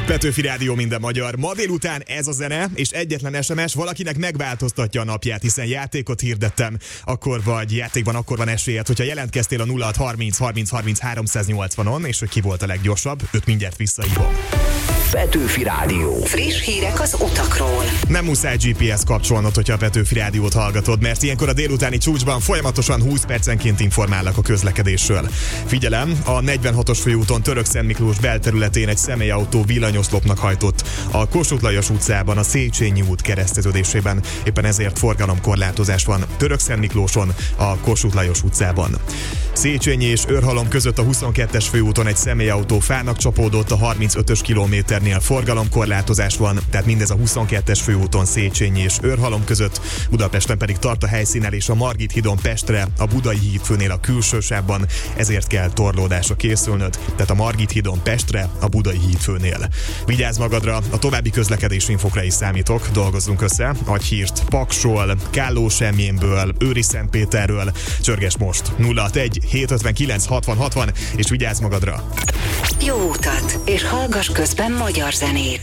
Petőfi Rádió, minden magyar. Ma délután ez a zene, és egyetlen SMS valakinek megváltoztatja a napját, hiszen játékot hirdettem, játékban akkor van esélyed, hogyha jelentkeztél a 0630 30 30 380-on, és hogy ki volt a leggyorsabb, őt mindjárt visszahívom. Petőfi Rádió. Friss hírek az utakról. Nem muszáj GPS kapcsolnod, hogyha a Petőfi Rádiót hallgatod, mert ilyenkor a délutáni csúcsban folyamatosan 20 percenként informálnak a közlekedésről. Figyelem, a 46-os főúton Törökszentmiklós belterületén egy személyautó villanyoszlopnak hajtott a Kossuth Lajos utcában, a Széchenyi út kereszteződésében. Éppen ezért forgalomkorlátozás van Törökszentmiklóson, a Kossuth Lajos utcában. Széchenyi és Őrhalom között a 22-es főúton egy személyautó fának csapódott, a 35-ös kilométernél forgalomkorlátozás van, tehát mindez a 22-es főúton Széchenyi és Őrhalom között, Budapesten pedig tart a helyszínelés a Margit hídon Pestre, a Budai hídfőnél a külső sávban, ezért kell torlódásra készülnöd, tehát a Margit hídon Pestre, a Budai hídfőnél. Vigyázz magadra, a további közlekedési infokra is számítok, dolgozzunk össze, adj hírt Paksról, Kállósemjénből, Őriszentpéterről, csörges most 061 759 60 60, és vigyázz magadra! Jó utat, és hallgass közben magyar zenét!